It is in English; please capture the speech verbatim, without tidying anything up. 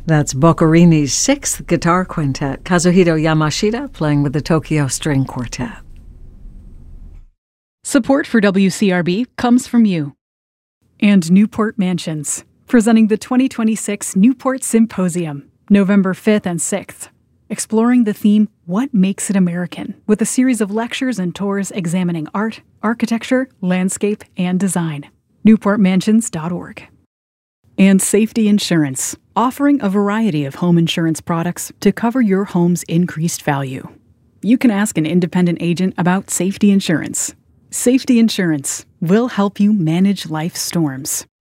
That's Boccherini's sixth guitar quintet, Kazuhito Yamashita playing with the Tokyo String Quartet. Support for W C R B comes from you. And Newport Mansions, presenting the twenty twenty-six Newport Symposium, November fifth and sixth. Exploring the theme, What Makes It American, with a series of lectures and tours examining art, architecture, landscape, and design. newport mansions dot org. And Safety Insurance, offering a variety of home insurance products to cover your home's increased value. You can ask an independent agent about Safety Insurance. Safety Insurance will help you manage life's storms.